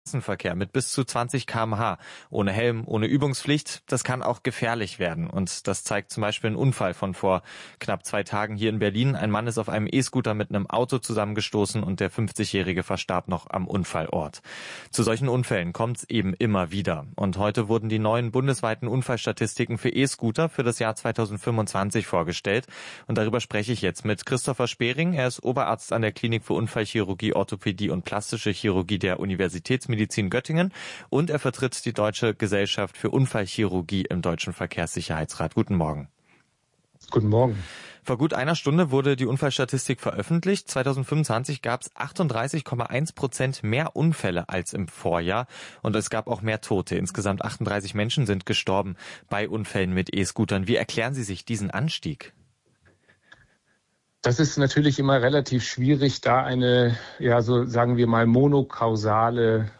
Straßenverkehr mit bis zu 20 km/h. Ohne Helm, ohne Übungspflicht, das kann auch gefährlich werden. Und das zeigt zum Beispiel ein Unfall von vor knapp 2 Tagen hier in Berlin. Ein Mann ist auf einem E-Scooter mit einem Auto zusammengestoßen und der 50-Jährige verstarb noch am Unfallort. Zu solchen Unfällen kommt es eben immer wieder. Und heute wurden die neuen bundesweiten Unfallstatistiken für E-Scooter für das Jahr 2025 vorgestellt. Und darüber spreche ich jetzt mit Christopher Spering. Er ist Oberarzt an der Klinik für Unfallchirurgie, Orthopädie und plastische Chirurgie der Universitätsmedizin Göttingen und er vertritt die Deutsche Gesellschaft für Unfallchirurgie im Deutschen Verkehrssicherheitsrat. Guten Morgen. Guten Morgen. Vor gut einer Stunde wurde die Unfallstatistik veröffentlicht. 2025 gab es 38,1% mehr Unfälle als im Vorjahr und es gab auch mehr Tote. Insgesamt 38 Menschen sind gestorben bei Unfällen mit E-Scootern. Wie erklären Sie sich diesen Anstieg? Das ist natürlich immer relativ schwierig, da eine, so sagen wir mal, monokausale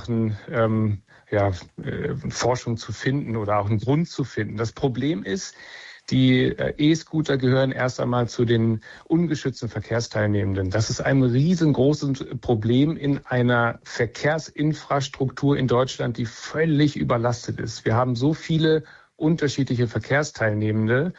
Forschung zu finden oder auch einen Grund zu finden. Das Problem ist, die E-Scooter gehören erst einmal zu den ungeschützten Verkehrsteilnehmenden. Das ist ein riesengroßes Problem in einer Verkehrsinfrastruktur in Deutschland, die völlig überlastet ist. Wir haben so viele unterschiedliche Verkehrsteilnehmende,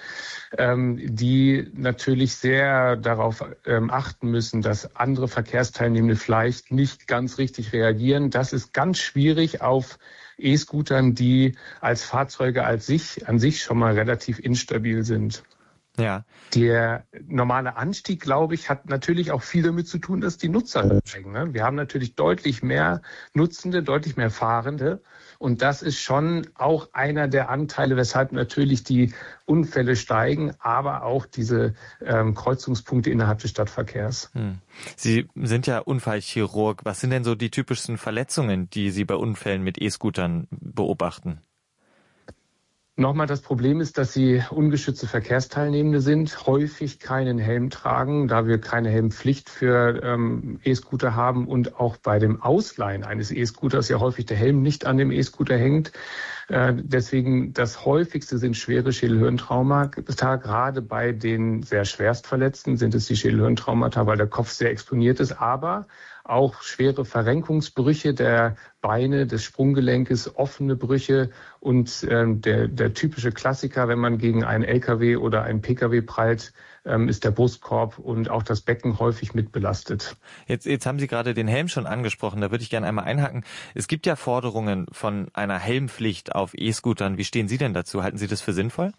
die natürlich sehr darauf achten müssen, dass andere Verkehrsteilnehmende vielleicht nicht ganz richtig reagieren. Das ist ganz schwierig auf E-Scootern, die als Fahrzeuge an sich schon mal relativ instabil sind. Ja. Der normale Anstieg, glaube ich, hat natürlich auch viel damit zu tun, dass die Nutzer steigen. Wir haben natürlich deutlich mehr Nutzende, deutlich mehr Fahrende. Und das ist schon auch einer der Anteile, weshalb natürlich die Unfälle steigen, aber auch diese Kreuzungspunkte innerhalb des Stadtverkehrs. Sie sind ja Unfallchirurg. Was sind denn so die typischsten Verletzungen, die Sie bei Unfällen mit E-Scootern beobachten? Nochmal, das Problem ist, dass sie ungeschützte Verkehrsteilnehmende sind, häufig keinen Helm tragen, da wir keine Helmpflicht für E-Scooter haben und auch bei dem Ausleihen eines E-Scooters ja häufig der Helm nicht an dem E-Scooter hängt. Deswegen das häufigste sind schwere Schädelhirntraumata. Gerade bei den sehr schwerstverletzten sind es die Schädelhirntraumata, weil der Kopf sehr exponiert ist, aber auch schwere Verrenkungsbrüche der Beine, des Sprunggelenkes, offene Brüche und der typische Klassiker, wenn man gegen einen LKW oder einen PKW prallt, ist der Brustkorb und auch das Becken häufig mit belastet. Jetzt haben Sie gerade den Helm schon angesprochen, da würde ich gerne einmal einhaken. Es gibt ja Forderungen von einer Helmpflicht auf E-Scootern. Wie stehen Sie denn dazu? Halten Sie das für sinnvoll?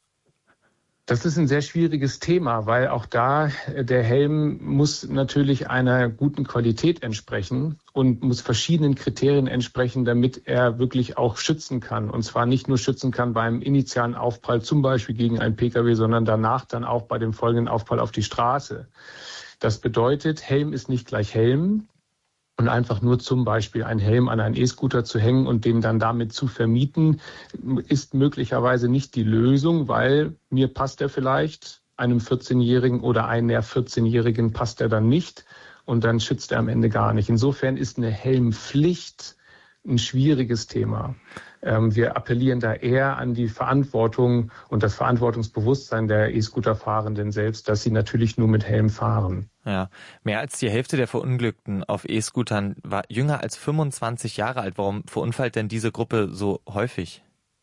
Das ist ein sehr schwieriges Thema, weil auch da der Helm muss natürlich einer guten Qualität entsprechen und muss verschiedenen Kriterien entsprechen, damit er wirklich auch schützen kann. Und zwar nicht nur schützen kann beim initialen Aufprall, zum Beispiel gegen einen Pkw, sondern danach dann auch bei dem folgenden Aufprall auf die Straße. Das bedeutet, Helm ist nicht gleich Helm. Und einfach nur zum Beispiel einen Helm an einen E-Scooter zu hängen und den dann damit zu vermieten, ist möglicherweise nicht die Lösung, weil mir passt er vielleicht, einem 14-Jährigen oder einem 14-Jährigen passt er dann nicht und dann schützt er am Ende gar nicht. Insofern ist eine Helmpflicht ein schwieriges Thema. Wir appellieren da eher an die Verantwortung und das Verantwortungsbewusstsein der E-Scooter-Fahrenden selbst, dass sie natürlich nur mit Helm fahren. Ja, mehr als die Hälfte der Verunglückten auf E-Scootern war jünger als 25 Jahre alt. Warum verunfallt denn diese Gruppe so häufig?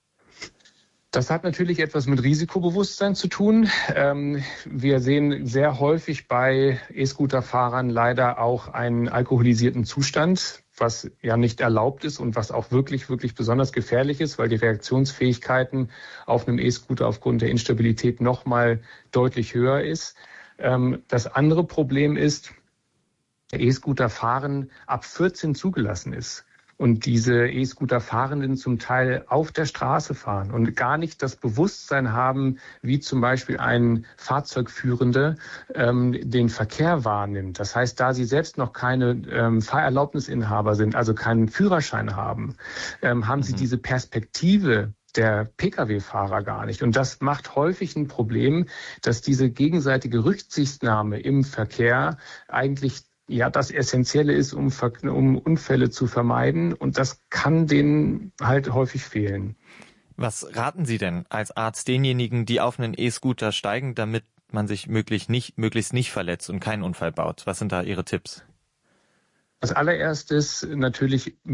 Das hat natürlich etwas mit Risikobewusstsein zu tun. Wir sehen sehr häufig bei E-Scooter-Fahrern leider auch einen alkoholisierten Zustand, was ja nicht erlaubt ist und was auch wirklich, wirklich besonders gefährlich ist, weil die Reaktionsfähigkeiten auf einem E-Scooter aufgrund der Instabilität nochmal deutlich höher ist. Das andere Problem ist, der E-Scooter-Fahren ab 14 zugelassen ist. Und diese E-Scooter-Fahrenden zum Teil auf der Straße fahren und gar nicht das Bewusstsein haben, wie zum Beispiel ein Fahrzeugführender den Verkehr wahrnimmt. Das heißt, da sie selbst noch keine Fahrerlaubnisinhaber sind, also keinen Führerschein haben, haben sie diese Perspektive der Pkw-Fahrer gar nicht. Und das macht häufig ein Problem, dass diese gegenseitige Rücksichtnahme im Verkehr eigentlich das Essentielle ist, um Unfälle zu vermeiden. Und das kann denen halt häufig fehlen. Was raten Sie denn als Arzt denjenigen, die auf einen E-Scooter steigen, damit man sich möglichst nicht verletzt und keinen Unfall baut? Was sind da Ihre Tipps? Als allererstes natürlich